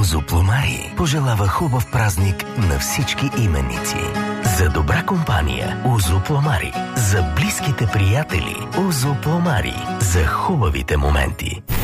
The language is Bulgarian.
Узо Пломари пожелава хубав празник на всички именици. За добра компания Узо Пломари. За близките приятели Узо Пломари. За хубавите моменти.